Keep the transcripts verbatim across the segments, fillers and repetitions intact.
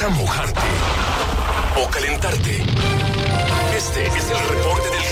¿Vas a mojarte o calentarte? Este es el reporte del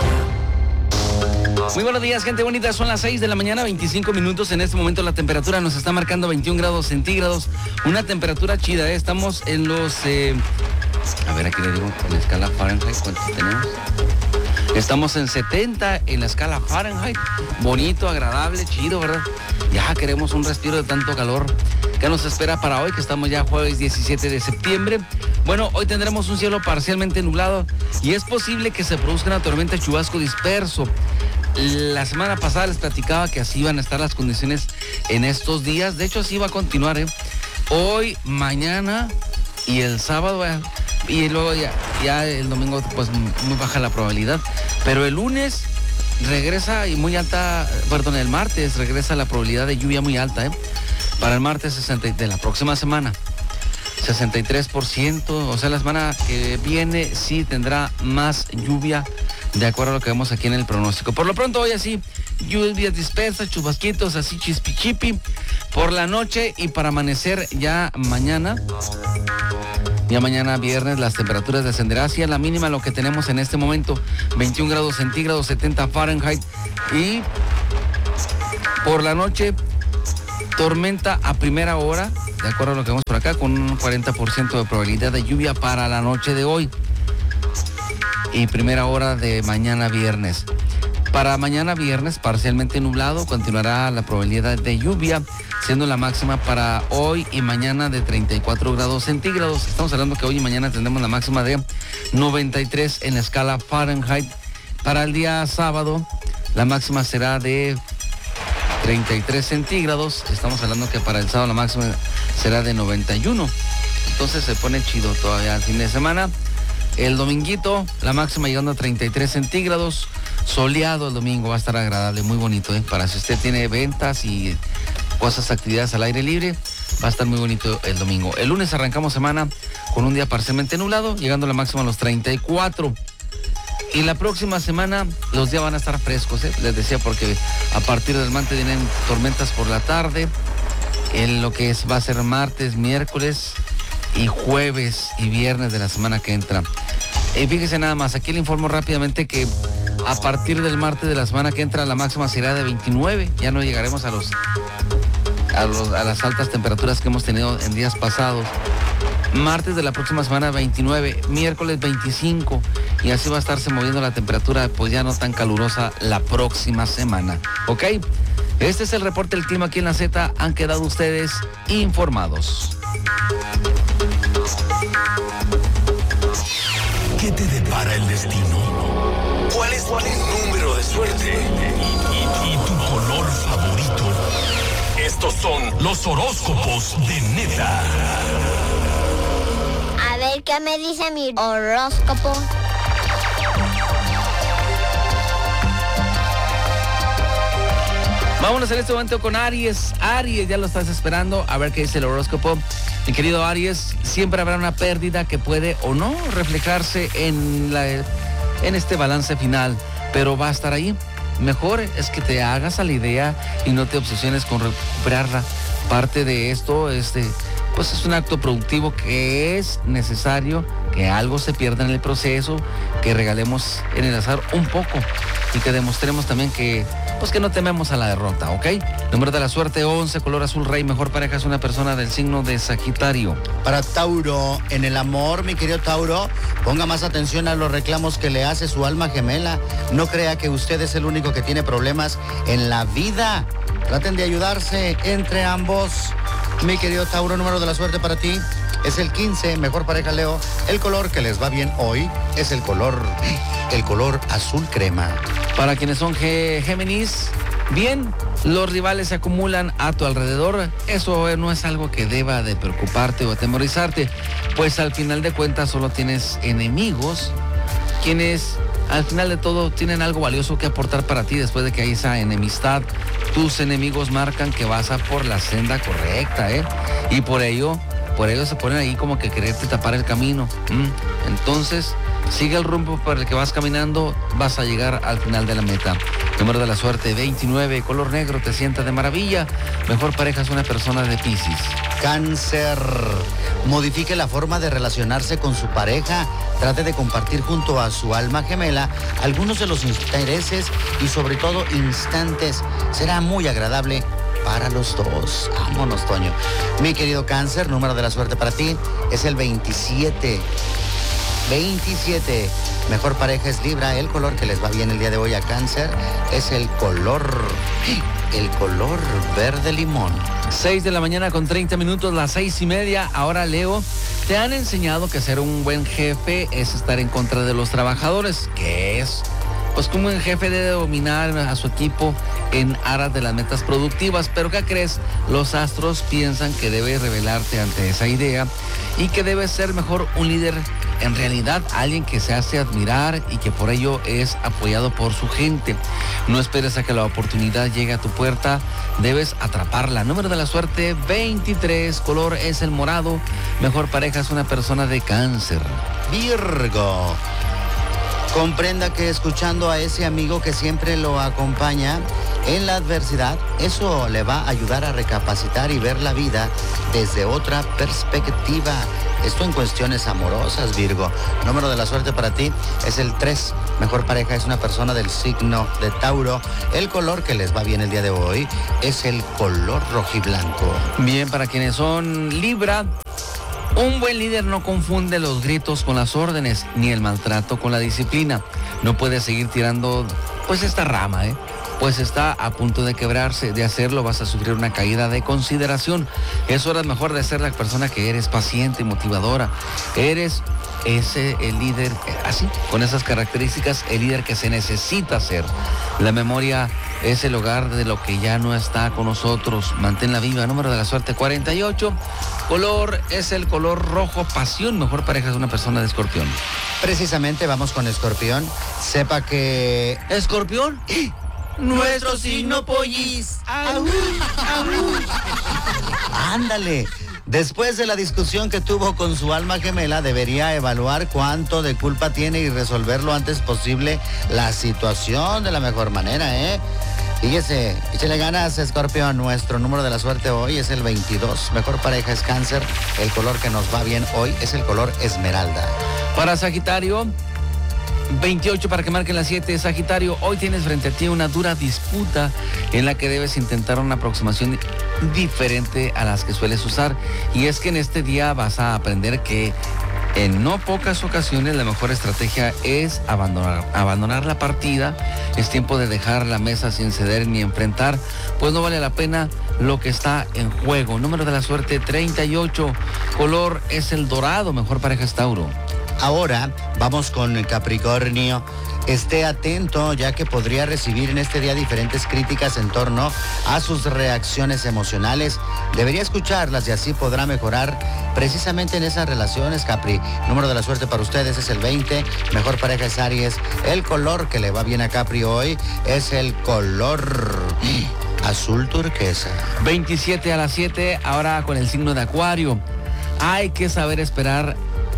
clima. Muy buenos días, gente bonita. Son las seis de la mañana, veinticinco minutos. En este momento la temperatura nos está marcando veintiún grados centígrados. Una temperatura chida, ¿eh? Estamos en los... Eh... A ver, aquí le digo, en la escala Fahrenheit, ¿cuántos tenemos? Estamos en setenta en la escala Fahrenheit. Bonito, agradable, chido, ¿verdad? Ya queremos un respiro de tanto calor. ¿Qué nos espera para hoy? Que estamos ya jueves diecisiete de septiembre. Bueno, hoy tendremos un cielo parcialmente nublado y es posible que se produzca una tormenta chubasco disperso. La semana pasada les platicaba que así iban a estar las condiciones en estos días. De hecho, así va a continuar, ¿eh? Hoy, mañana y el sábado, ¿eh? Y luego ya, ya el domingo, pues muy baja la probabilidad. Pero el lunes regresa y muy alta, perdón, el martes regresa la probabilidad de lluvia muy alta, ¿eh? Para el martes sesenta de la próxima semana, sesenta y tres por ciento. O sea, la semana que viene sí tendrá más lluvia, de acuerdo a lo que vemos aquí en el pronóstico. Por lo pronto, hoy así, lluvias dispersas, chubasquitos, así chispi chipi por la noche y para amanecer ya mañana. Ya mañana viernes las temperaturas descenderán hacia la mínima, lo que tenemos en este momento, veintiún grados centígrados, setenta Fahrenheit. Y por la noche, tormenta a primera hora, de acuerdo a lo que vemos por acá, con un cuarenta por ciento de probabilidad de lluvia para la noche de hoy. Y primera hora de mañana viernes. Para mañana viernes, parcialmente nublado, continuará la probabilidad de lluvia, siendo la máxima para hoy y mañana de treinta y cuatro grados centígrados. Estamos hablando que hoy y mañana tendremos la máxima de noventa y tres en la escala Fahrenheit. Para el día sábado, la máxima será de treinta y tres centígrados. Estamos hablando que para el sábado la máxima será de noventa y uno. Entonces se pone chido todavía el fin de semana. El dominguito, la máxima llegando a treinta y tres centígrados. Soleado el domingo, va a estar agradable, muy bonito, ¿eh? Para si usted tiene ventas y cosas, actividades al aire libre, va a estar muy bonito el domingo. El lunes arrancamos semana con un día parcialmente nublado, llegando a la máxima a los treinta y cuatro. Y la próxima semana los días van a estar frescos, ¿eh? Les decía, porque a partir del martes vienen tormentas por la tarde. En lo que es, va a ser martes, miércoles y jueves y viernes de la semana que entra. Y fíjese nada más, aquí le informo rápidamente que a partir del martes de la semana que entra la máxima será de veintinueve. Ya no llegaremos a los, a los a las altas temperaturas que hemos tenido en días pasados. Martes de la próxima semana veintinueve, miércoles veinticinco y así va a estarse moviendo la temperatura, pues ya no tan calurosa la próxima semana. ¿Ok? Este es el reporte del clima aquí en la Z. Han quedado ustedes informados. ¿Qué te depara el destino? ¿Cuál es tu número de suerte? ¿Y, y, y tu color favorito? Estos son los horóscopos de Neta. A ver qué me dice mi horóscopo. Vámonos en este momento con Aries. Aries, ya lo estás esperando, a ver qué dice el horóscopo. Mi querido Aries, siempre habrá una pérdida que puede o no reflejarse en, la, en este balance final, pero va a estar ahí. Mejor es que te hagas a la idea y no te obsesiones con recuperarla. Parte de esto, este, pues es un acto productivo que es necesario que algo se pierda en el proceso, que regalemos en el azar un poco y que demostremos también que pues que no tememos a la derrota, ¿ok? Número de la suerte once, color azul rey, mejor pareja es una persona del signo de Sagitario. Para Tauro, en el amor, mi querido Tauro, ponga más atención a los reclamos que le hace su alma gemela. No crea que usted es el único que tiene problemas en la vida. Traten de ayudarse entre ambos. Mi querido Tauro, número de la suerte para ti es el quince, mejor pareja Leo. El color que les va bien hoy es el color, el color azul crema. Para quienes son G- Géminis, bien, los rivales se acumulan a tu alrededor. Eso no es algo que deba de preocuparte o atemorizarte, pues al final de cuentas solo tienes enemigos, quienes al final de todo tienen algo valioso que aportar para ti después de que hay esa enemistad. Tus enemigos marcan que vas a por la senda correcta, ¿eh? Y por ello, por ello se ponen ahí como que quererte tapar el camino. ¿Mm? Entonces, sigue el rumbo por el que vas caminando, vas a llegar al final de la meta. Número de la suerte veintinueve, color negro, te sienta de maravilla. Mejor pareja es una persona de Piscis. Cáncer, Modifique la forma de relacionarse con su pareja. Trate de compartir junto a su alma gemela algunos de los intereses y sobre todo instantes. Será muy agradable para los dos. Vámonos, Toño. Mi querido Cáncer, número de la suerte para ti es el veintisiete. veintisiete. Mejor pareja es Libra. El color que les va bien el día de hoy a Cáncer es el color, el color verde limón. seis de la mañana con treinta minutos, las seis y media. Ahora, Leo, te han enseñado que ser un buen jefe es estar en contra de los trabajadores. ¿Qué es? Pues como un jefe debe dominar a su equipo en aras de las metas productivas. Pero ¿qué crees? Los astros piensan que debes rebelarte ante esa idea y que debes ser mejor un líder, en realidad alguien que se hace admirar y que por ello es apoyado por su gente. No esperes a que la oportunidad llegue a tu puerta, debes atraparla. Número de la suerte veintitrés, color es el morado. Mejor pareja es una persona de Cáncer. Virgo. Comprenda que escuchando a ese amigo que siempre lo acompaña en la adversidad, eso le va a ayudar a recapacitar y ver la vida desde otra perspectiva. Esto en cuestiones amorosas, Virgo. Número de la suerte para ti es el tres. Mejor pareja es una persona del signo de Tauro. El color que les va bien el día de hoy es el color rojiblanco. Bien, para quienes son Libra, un buen líder no confunde los gritos con las órdenes, ni el maltrato con la disciplina. No puede seguir tirando, pues, esta rama, ¿eh? Pues está a punto de quebrarse. De hacerlo vas a sufrir una caída de consideración. Es hora mejor de ser la persona que eres, paciente y motivadora. Eres ese el líder, así, con esas características, el líder que se necesita ser. La memoria es el hogar de lo que ya no está con nosotros. Manténla viva. Número de la suerte cuarenta y ocho. Color es el color rojo pasión. Mejor pareja es una persona de Escorpión. Precisamente vamos con Escorpión. Sepa que... ¿Escorpión? Nuestro signo pollis. ¡Aú! ¡Aú! Ándale. Después de la discusión que tuvo con su alma gemela, debería evaluar cuánto de culpa tiene y resolver lo antes posible la situación de la mejor manera, ¿eh? Fíjese, échale ganas, Escorpión. Nuestro número de la suerte hoy es el veintidós. Mejor pareja es Cáncer. El color que nos va bien hoy es el color esmeralda. Para Sagitario, veintiocho para que marquen las siete. Sagitario, hoy tienes frente a ti una dura disputa en la que debes intentar una aproximación diferente a las que sueles usar. Y es que en este día vas a aprender que en no pocas ocasiones la mejor estrategia es abandonar, abandonar la partida. Es tiempo de dejar la mesa sin ceder ni enfrentar, pues no vale la pena lo que está en juego. Número de la suerte treinta y ocho. Color es el dorado. Mejor pareja es Tauro. Ahora vamos con el Capricornio. Esté atento, ya que podría recibir en este día diferentes críticas en torno a sus reacciones emocionales. Debería escucharlas y así podrá mejorar precisamente en esas relaciones, Capri. Número de la suerte para ustedes es el veinte. Mejor pareja es Aries. El color que le va bien a Capri hoy es el color azul turquesa. veintisiete a las siete, ahora con el signo de Acuario. Hay que saber esperar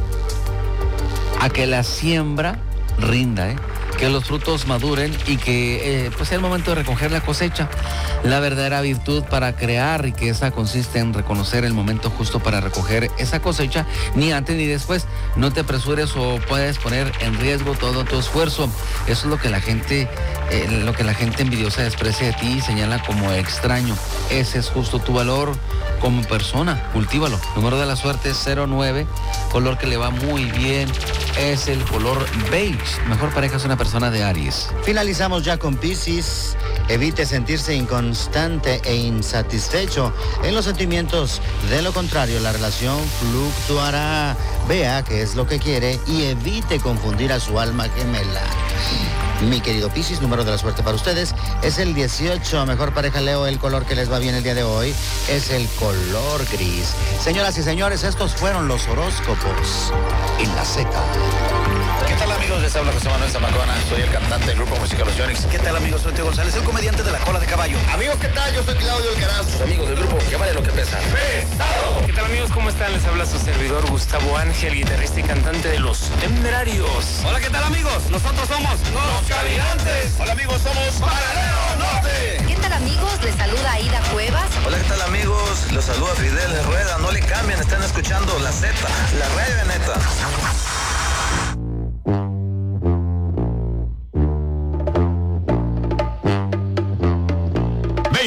a que la siembra rinda, ¿eh? Que los frutos maduren y que eh, pues sea el momento de recoger la cosecha. La verdadera virtud para crear riqueza consiste en reconocer el momento justo para recoger esa cosecha, ni antes ni después. No te apresures o puedes poner en riesgo todo tu esfuerzo. Eso es lo que la gente, eh, lo que la gente envidiosa desprecia de ti y señala como extraño. Ese es justo tu valor como persona. Cultívalo. Número de la suerte es cero nueve. Color que le va muy bien es el color beige. Mejor pareja es una persona de Aries. Finalizamos ya con Piscis. Evite sentirse inconstante e insatisfecho en los sentimientos. De lo contrario, la relación fluctuará. Vea qué es lo que quiere y evite confundir a su alma gemela. Mi querido Piscis, número de la suerte para ustedes es el dieciocho. Mejor pareja Leo, el color que les va bien el día de hoy es el color gris. Señoras y señores, estos fueron los horóscopos en la Z. ¿Qué tal, amigos? Les habla José Manuel Zamacona. Soy el cantante del grupo musical Los Yonix. ¿Qué tal, amigos? Soy Teo González, el comediante de La Cola de Caballo. Amigos, ¿qué tal? Yo soy Claudio Alcaraz. Amigos del grupo Que Vale Lo Que Pesa. ¡Pesado! ¿Qué tal, amigos? ¿Cómo están? Les habla su servidor Gustavo Ángel, guitarrista y cantante de Los Temerarios. Hola, ¿qué tal, amigos? Nosotros somos Los Caminantes. Hola, amigos, somos Paralelo Norte. ¿Qué tal, amigos? Les saluda Aida Cuevas. Hola, ¿qué tal, amigos? Los saluda Fidel Rueda. No le cambien, están escuchando escuchando la Z, la